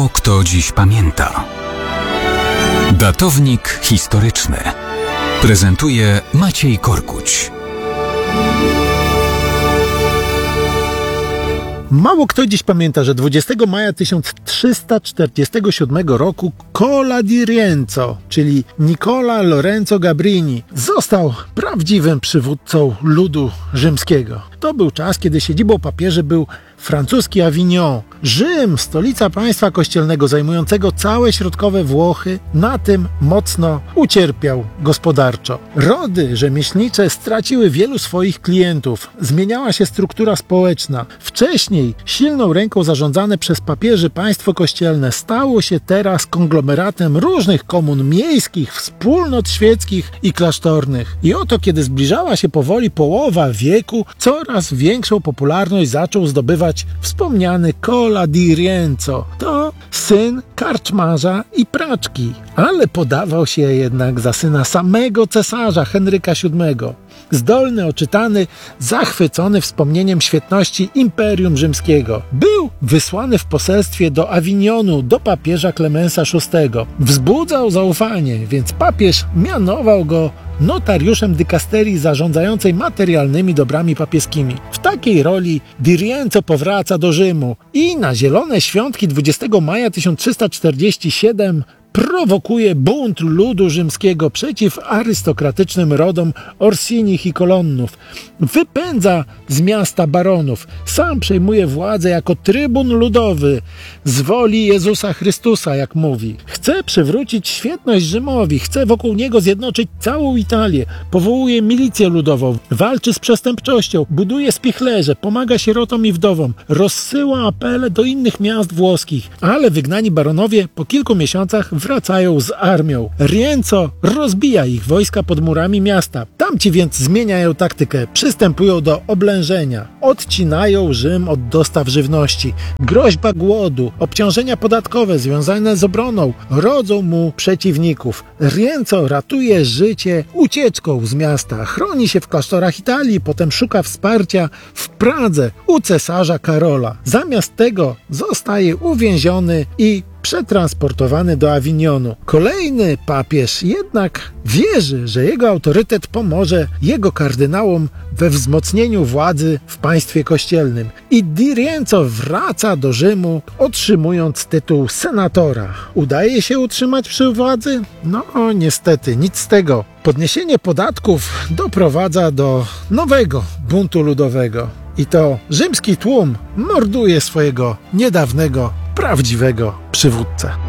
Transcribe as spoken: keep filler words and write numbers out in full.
Mało kto dziś pamięta. Datownik historyczny prezentuje Maciej Korkuć. Mało kto dziś pamięta, że dwudziestego maja tysiąc trzysta czterdziestego siódmego roku Cola di Rienzo, czyli Nicola Lorenzo Gabrini, został prawdziwym przywódcą ludu rzymskiego. To był czas, kiedy siedzibą papieży był francuski Avignon. Rzym, stolica państwa kościelnego zajmującego całe środkowe Włochy, na tym mocno ucierpiał gospodarczo. Rody rzemieślnicze straciły wielu swoich klientów. Zmieniała się struktura społeczna. Wcześniej silną ręką zarządzane przez papieży państwo kościelne stało się teraz konglomeratem różnych komun miejskich, wspólnot świeckich i klasztornych. I oto, kiedy zbliżała się powoli połowa wieku, coraz większą popularność zaczął zdobywać wspomniany Cola di Rienzo. To syn karczmarza i praczki, ale podawał się jednak za syna samego cesarza Henryka siódmego. Zdolny, oczytany, zachwycony wspomnieniem świetności Imperium Rzymskiego. Był wysłany w poselstwie do Awinionu, do papieża Klemensa szóstego. Wzbudzał zaufanie, więc papież mianował go notariuszem dykasterii zarządzającej materialnymi dobrami papieskimi. W takiej roli Di Rienzo powraca do Rzymu i na zielone świątki dwudziestego maja tysiąc trzysta czterdziestego siódmego prowokuje bunt ludu rzymskiego przeciw arystokratycznym rodom Orsinich i Kolonnów. Wypędza z miasta baronów. Sam przejmuje władzę jako trybun ludowy z woli Jezusa Chrystusa, jak mówi. Chce przywrócić świetność Rzymowi, chce wokół niego zjednoczyć całą Italię. Powołuje milicję ludową, walczy z przestępczością, buduje spichlerze, pomaga sierotom i wdowom, rozsyła apele do innych miast włoskich. Ale wygnani baronowie po kilku miesiącach wracają z armią. Rienzo rozbija ich wojska pod murami miasta. Tamci więc zmieniają taktykę, przystępują do oblężenia. Odcinają Rzym od dostaw żywności. Groźba głodu, obciążenia podatkowe związane z obroną rodzą mu przeciwników. Rienzo ratuje życie ucieczką z miasta. Chroni się w klasztorach Italii, potem szuka wsparcia w Pradze u cesarza Karola. Zamiast tego zostaje uwięziony i przetransportowany do Awinionu. Kolejny papież jednak wierzy, że jego autorytet pomoże jego kardynałom we wzmocnieniu władzy w państwie kościelnym. I Di Rienzo wraca do Rzymu, otrzymując tytuł senatora. Udaje się utrzymać przy władzy? No niestety, nic z tego. Podniesienie podatków doprowadza do nowego buntu ludowego. I to rzymski tłum morduje swojego niedawnego prawdziwego przywódcę.